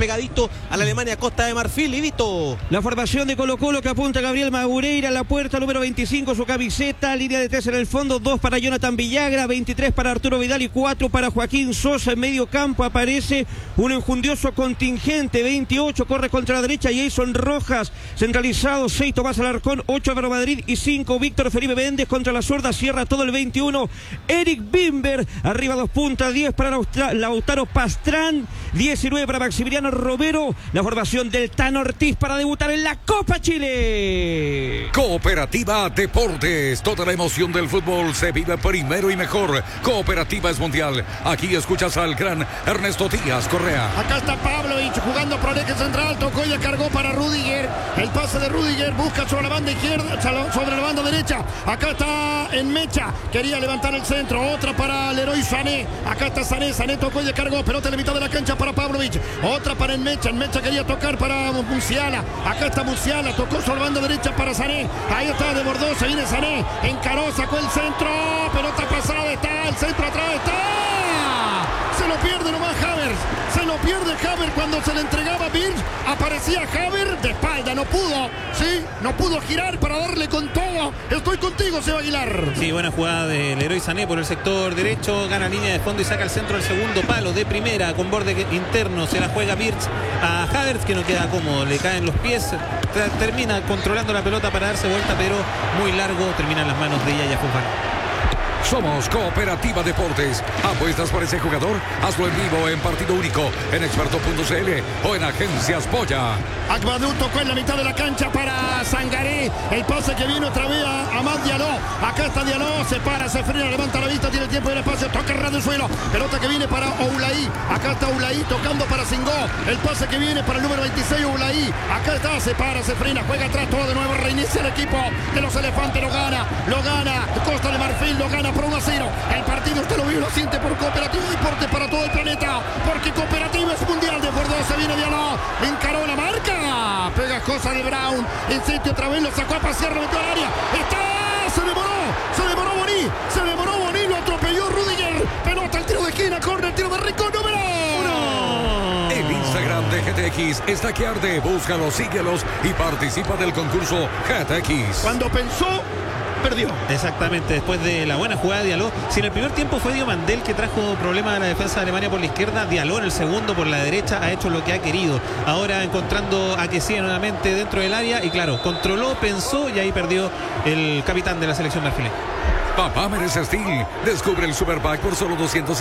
pegadito a la Alemania Costa de Marfil. Livito. La formación de Colo-Colo que apunta a Gabriel Magureira, la puerta número 25, su camiseta, línea de 3 en el fondo, 2 para Jonathan Villagra, 23 para Arturo Vidal y 4 para Joaquín Sosa. En medio campo aparece un enjundioso contingente, 28 corre contra la derecha, Jason Rojas, centralizado, 6 Tomás Alarcón, 8 Álvaro Madrid y 5 Víctor Felipe Méndez contra la zurda, cierra todo el 21 Eric Bimber, arriba 2 puntas, 10 para Lautaro Pastrán, 19 para Maximiliano Romero. La formación del Tano Ortiz para debutar en la Copa Chile. Cooperativa Deportes, toda la emoción del fútbol se vive primero y mejor. Cooperativa es mundial. Aquí escuchas al gran Ernesto Díaz Correa. Acá está Pavlovich jugando por el eje central, tocó y le cargó para Rudiger. El pase de Rudiger busca sobre la banda izquierda, sobre la banda derecha. Acá está en Mecha, quería levantar el centro, otra para Leroy Sané. Acá está Sané tocó y le cargó, pelota en la mitad de la cancha para Pavlovich, otra para en Mecha quería tocar para Musiala. Acá está Musiala, tocó sobre la banda derecha para Sané. Ahí está de Bordeaux, se viene Sané, encaró, sacó el centro, pelota pasada, está el centro atrás, está. Se lo pierde nomás Havertz, se lo pierde Havertz cuando se le entregaba Birch, aparecía Havertz de espalda, no pudo, ¿sí? No pudo girar para darle con todo. Estoy contigo, Seba Aguilar. Sí, buena jugada de Leroy Sané por el sector derecho, gana línea de fondo y saca el centro al segundo palo de primera con borde interno, se la juega Birch a Havertz que no queda cómodo, le caen los pies, termina controlando la pelota para darse vuelta, pero muy largo, termina en las manos de Yaya Fofana. Somos Cooperativa Deportes. ¿Apuestas por ese jugador? Hazlo en vivo en partido único en experto.cl o en Agencias Polla. Agbadou tocó en la mitad de la cancha para Sangaré. El pase que viene otra vez a Amad Diallo. Acá está Diallo, se para, se frena, levanta la vista, tiene tiempo y el espacio, toca el radio del suelo. Pelota que viene para Oulaí. Acá está Oulaí tocando para Singó. El pase que viene para el número 26, Oulaí. Acá está, se para, se frena, juega atrás, todo de nuevo, reinicia el equipo de los elefantes, lo gana. Costa de Marfil, lo gana por 1-0. El partido usted lo vive, lo siente por Cooperativa Deportes para todo el planeta, porque Cooperativa es mundial. De Bordeaux se viene Diallo, encaró la marca, pegajosa de Brown, insiste otra vez, lo sacó a pasear, lo metió al área, está, se demoró Boni, lo atropelló Rudiger, pelota al tiro de esquina, corre el tiro de Rico, número 1. El Instagram de GTX está que arde, búscalos, síguelos y participa del concurso GTX. Cuando pensó, perdió. Exactamente, después de la buena jugada de Diallo. Si en el primer tiempo fue Diomandé el que trajo problemas a la defensa de Alemania por la izquierda, Diallo en el segundo por la derecha ha hecho lo que ha querido. Ahora encontrando a Kessie nuevamente dentro del área y claro, controló, pensó y ahí perdió el capitán de la selección marfileña. Papá merece Steel. Descubre el Superpack por solo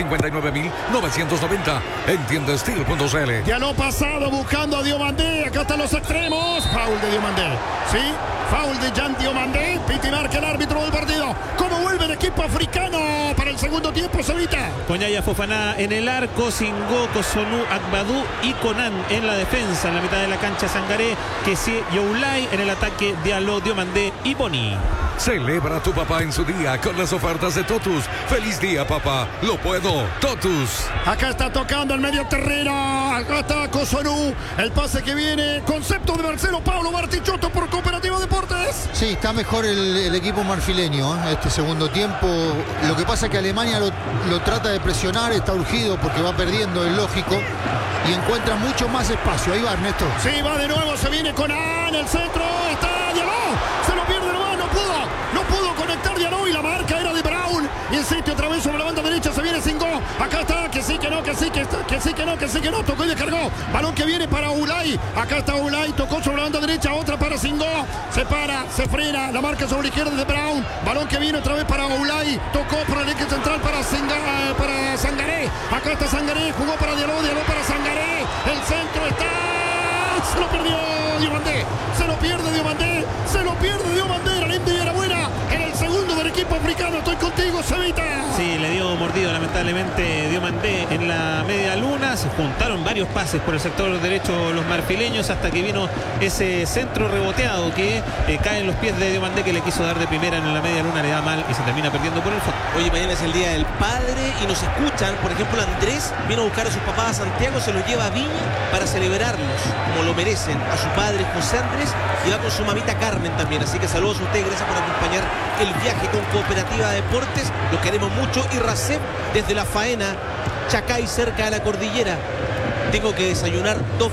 259.990 en tiendasteel.cl. Diallo pasado buscando a Diomandé. Acá están los extremos. Foul de Diomandé. ¿Sí? Foul de Jan Diomandé. Piti marca el árbitro del partido. ¿Cómo vuelve el equipo africano para el segundo tiempo, Cevita? Con Yaya Fofana en el arco, Singó, Cotonou, Agbadou y Conan en la defensa. En la mitad de la cancha, Sangaré, Kessie y Oulaí. En el ataque, Diallo, Diomandé y Boni. Celebra a tu papá en su día con las ofertas de Totus. ¡Feliz día, papá! ¡Lo puedo! ¡Totus! Acá está tocando el medio terreno. Acá está Cotonou. El pase que viene. Concepto de Marcelo Pablo Bartichotto por Cooperativa Deportes. Sí, está mejor el equipo marfileño este segundo tiempo. Lo que pasa es que Alemania lo trata de presionar, está urgido porque va perdiendo, es lógico. Y encuentra mucho más espacio. Ahí va, Ernesto. Sí, va de nuevo, se viene con An, el centro. Está Diallo. Se lo pierde nomás, no pudo conectar Diallo y la marca era de Brown. Insiste otra vez sobre la banda derecha, se viene Singó. Acá está, que sí, que no, tocó y descargó. Balón que viene para Oulaí. Acá está Oulaí, tocó sobre la banda derecha, otra para Singó. Se para, se frena, la marca sobre la izquierda de Brown. Balón que viene otra vez para Oulaí. Tocó por el eje central para Sangaré. Acá está Sangaré, jugó para Diallo para Sangaré. El centro está. Se lo perdió Diomandé. Se lo pierde Diomandé. La lente era buena. En el segundo del equipo africano. Estoy contigo, Cevita. Sí, le dio mordido lamentablemente Diomandé en la media luna. Se juntaron varios pases por el sector derecho los marfileños hasta que vino ese centro reboteado que cae en los pies de Diomandé, que le quiso dar de primera en la media luna, le da mal y se termina perdiendo por el fondo. Oye, mañana es el Día del Padre y nos escuchan. Por ejemplo, Andrés vino a buscar a sus papás a Santiago, se los lleva a Viña para celebrarlos como lo merecen a su padre José Andrés y va con su mamita Carmen también. Así que saludos a ustedes, gracias por acompañar el viaje con Cooperativa Deportes. Los queremos mucho. Y Racep desde La Faena, Chacay, cerca de la cordillera. Tengo que desayunar 2